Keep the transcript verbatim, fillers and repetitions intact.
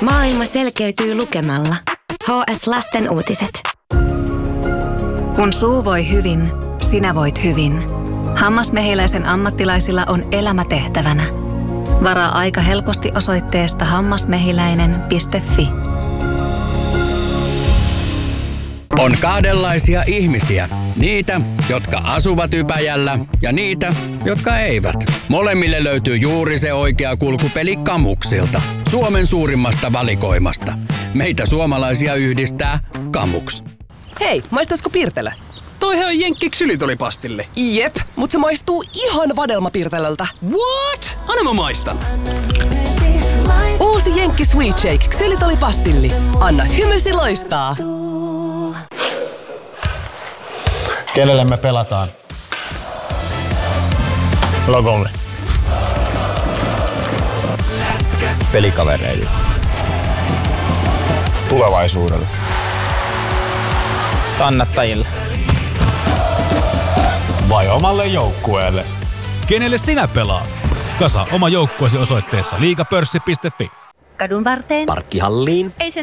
Maailma selkeytyy lukemalla. H S Lasten uutiset. Kun suu voi hyvin, sinä voit hyvin. Hammasmehiläisen ammattilaisilla on elämä tehtävänä. Varaa aika helposti osoitteesta hammasmehiläinen piste fi. On kahdenlaisia ihmisiä. Niitä, jotka asuvat Ypäjällä ja niitä, jotka eivät. Molemmille löytyy juuri se oikea kulkupeli Kamuksilta. Suomen suurimmasta valikoimasta. Meitä suomalaisia yhdistää Kamuks. Hei, maistaisiko Pirtelö? Toihan on jenkki ksylitolipastille. Jep, mut se maistuu ihan vadelmapirtelöltä. What? Anna mä maistan. Uusi jenkki Sweet Shake ksylitolipastilli. Anna hymysi loistaa. Kenelle me pelataan? Logolle. Pelikavereille. Tulevaisuudelle. Kannattajille. Vai omalle joukkueelle? Kenelle sinä pelaat? Kasa oma joukkueesi osoitteessa liigapörssi piste fi. Kadun varteen. Parkkihalliin. Ei sen